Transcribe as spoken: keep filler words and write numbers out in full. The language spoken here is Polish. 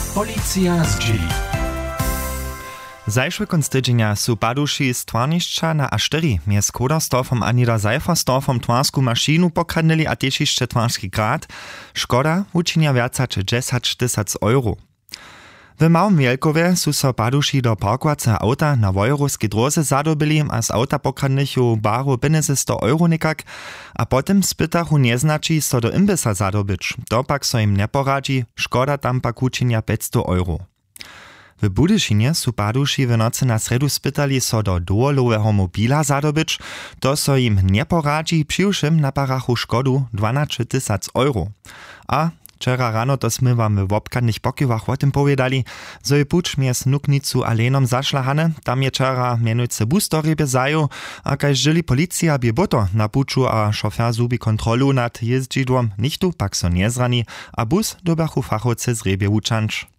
Policja z dzieli. Zajszły konc tydzienia su baduši z Twarnišća na A cztery mjez Kodersdorfom a Niederseifersdorfom twarsku mašinu pokradnili a tež jeszcze Twarski grad. Škoda učinia viaca če dziesięć tysac euro. W Małym Wielkowie su so baduši do parkovace auta na wojruskiej drodze zadobili a z auta pokradnichu baru bineze sto euro nikak, a potem spytachu nieznači so do imbisa zadobyć. To pak so im neporadzi, škoda tam pak učinia päťsto euro. W Budyšinie su baduši w nocy na sredu spytali so do dołowego mobila zadobyć, to so im neporadzi, přiwšim naparachu škodu dwanaście tysac euro. A wczera rano to sme wam w obkadnych pokiwach o tym powiedzieli, zo je pucz mjez Nuknicu a Lenom zašlahane, tam je wczera mianujce bus do rybie zaju, a kaž žili policija bie boto na puču a šofer zubi kontrolu nad jezdžidłom, nichtu pak so nie zrani, a bus dobachu fachowce z rybie učanč.